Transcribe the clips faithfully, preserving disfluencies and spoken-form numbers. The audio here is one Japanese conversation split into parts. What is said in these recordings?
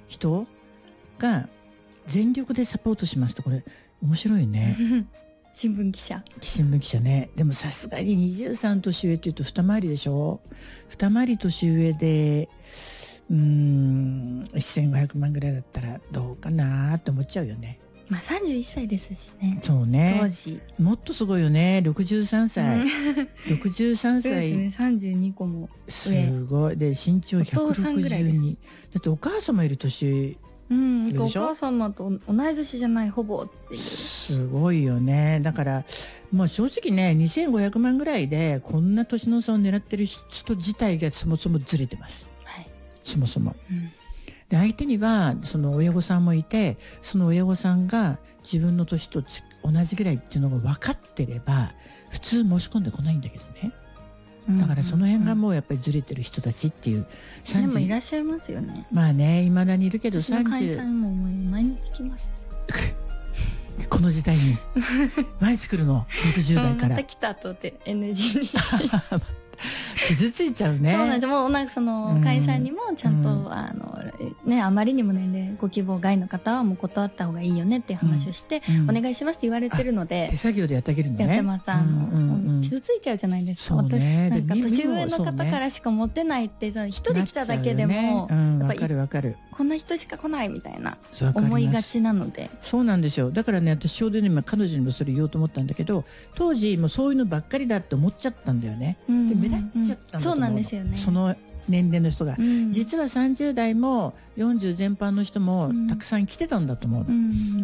人が全力でサポートしますと、これ面白いね。 新聞記者新聞記者ね。でもさすがににじゅうさん年上っていうと二回りでしょ。二回り年上でうーんせんごひゃくまんぐらいだったらどうかなって思っちゃうよね。 まあさんじゅういっさいですしね。 そうね。 当時もっとすごいよね。ろくじゅうさんさいろくじゅうさんさい、 そうですね、さんじゅうにこも上。 すごい。で身長ひゃくろくじゅうに。 お父さんぐらいです。 だってお母様いる年、 うん、おでしょ母様と同い年じゃないほぼっていう。 すごいよね。だからもう正直ね、にせんごひゃくまんぐらいでこんな年の差を狙ってる人自体がそもそもずれてます、 はい、 そもそも、 うん、 で相手にはその親御さんもいて、その親御さんが自分の年と同じぐらいっていうのが分かってれば普通申し込んでこないんだけどね。だからその辺がもうやっぱりずれてる人たちっていう。 でもいらっしゃいますよね。 まあね、いまだにいるけど、 私の会社にも毎日来ますこの時代に毎日来るの、ろくじゅう代から。 また来たとって エヌジー に傷ついちゃうね。 そうなんです。もうなんかその会社にもちゃんと、うん、あのね、あまりにも年齢ご希望外の方はもう断った方がいいよねっていう話をして、うん、お願いしますって言われてるので、 手作業でやってあげるのね。 やってます。あの、うんうんうん、傷ついちゃうじゃないですか。 そうね、 なんか年上の方からしか持ってないって、その一人来ただけでも、 わかるわかる。 こんな人しか来ないみたいな思いがちなので。 そうなんですよ。だからね、私ちょうど今彼女にもそれ言おうと思ったんだけど、当時もうそういうのばっかりだって思っちゃったんだよね。で目立っちゃったんだと思うの。 そうなんですよね。 その年齢の人が、うん、実はさんじゅう代もよんじゅう全般の人もたくさん来てたんだと思うの、うん、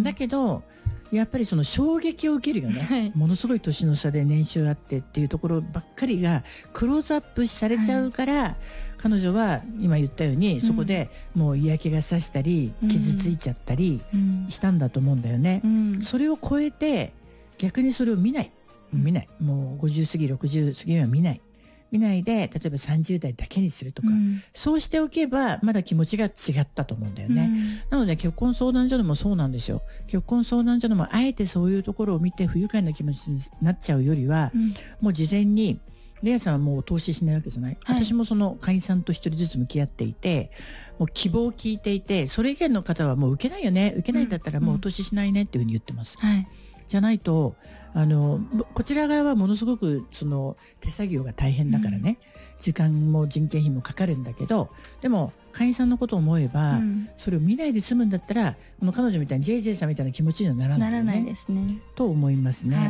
だけどやっぱりその衝撃を受けるよね、はい、ものすごい年の差で年収あってっていうところばっかりがクローズアップされちゃうから、はい、彼女は今言ったようにそこでもう嫌気がさしたり、うん、傷ついちゃったりしたんだと思うんだよね、うん、それを超えて逆にそれを見ない見ないもうごじゅう過ぎろくじゅう過ぎは見ない見ないで、例えばさんじゅう代だけにするとか、うん、そうしておけばまだ気持ちが違ったと思うんだよね、うん、なので結婚相談所でもそうなんですよ。結婚相談所でもあえてそういうところを見て不愉快な気持ちになっちゃうよりは、うん、もう事前にレイさんはもう投資しないわけじゃない、はい、私もその会員さんと一人ずつ向き合っていて、もう希望を聞いていて、それ以外の方はもう受けないよね、受けないんだったらもうお投資しないねっていうふうに言ってます、はい、じゃないとあのこちら側はものすごくその手作業が大変だからね、うん、時間も人件費もかかるんだけど、でも会員さんのことを思えば、うん、それを見ないで済むんだったらこの彼女みたいに ジェイジェイ さんみたいな気持ちにはならないよね、 ならないですねと思いますね、はい、うん、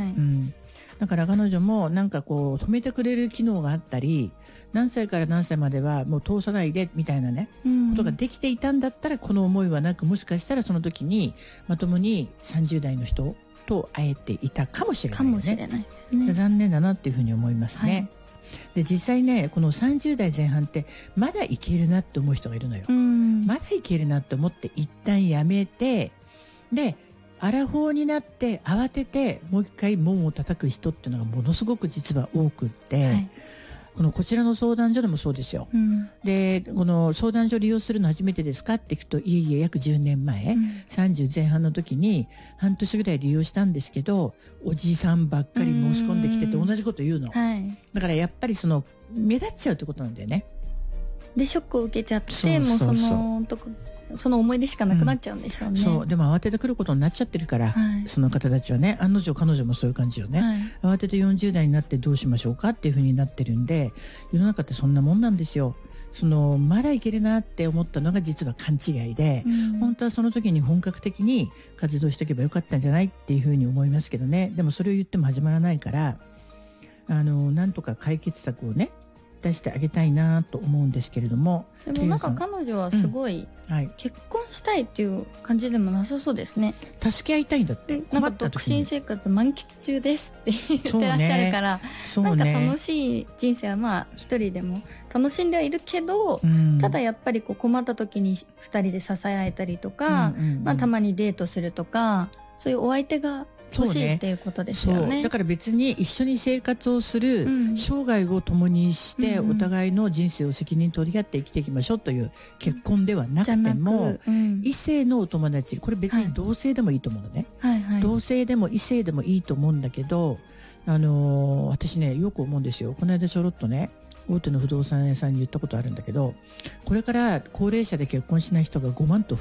だから彼女もなんかこう止めてくれる機能があったり、何歳から何歳まではもう通さないでみたいなね、うん、ことができていたんだったらこの思いはなく、もしかしたらその時にまともにさんじゅう代の人と会えていたかもしれないよね。かもしれないですね。残念だなっていうふうに思いますね、はい、で実際ねこのさんじゅう代前半ってまだいけるなって思う人がいるのよ。まだいけるなって思って一旦やめて、でアラフォーになって慌ててもう一回門を叩く人っていうのがものすごく実は多くって、はい、このこちらの相談所でもそうですよ、うん、でこの相談所利用するの初めてですかって聞くと、いえいえ約じゅうねんまえ、うん、さんじゅう前半の時に半年ぐらい利用したんですけど、おじさんばっかり申し込んできてて同じこと言うの、はい、だからやっぱりその目立っちゃうってことなんだよね。 でショックを受けちゃって、そうそうそう、もうそのとこその思い出しかなくなっちゃうんでしょうね、うん、そうでも慌ててくることになっちゃってるから、はい、その方たちはね、案の定彼女もそういう感じよね、はい、慌ててよんじゅう代になってどうしましょうかっていう風になってるんで、世の中ってそんなもんなんですよ。そのまだいけるなって思ったのが実は勘違いで、うん、本当はその時に本格的に活動しておけばよかったんじゃないっていう風に思いますけどね。でもそれを言っても始まらないから、あのなんとか解決策をね出してあげたいなと思うんですけれども。 でもなんか彼女はすごい、うん、はい、結婚したいっていう感じでもなさそうですね。 助け合いたいんだって。 なんか独身生活満喫中ですって言ってらっしゃるから、そうね、なんか楽しい人生はまあ一人でも楽しんではいるけど、うん、ただやっぱりこう困った時に二人で支え合えたりとか、うんうんうん、まあ、たまにデートするとか、そういうお相手が欲しいっていうことですよね。 そうだから別に一緒に生活をする、うん、生涯を共にして、うん、お互いの人生を責任取り合って生きていきましょうという結婚ではなくても、うん、異性のお友達、これ別に同性でもいいと思うのね、はいはいはい、同性でも異性でもいいと思うんだけど、あのー、私ねよく思うんですよ。この間ちょろっとね大手の不動産屋さんに言ったことあるんだけど、これから高齢者で結婚しない人がごまんと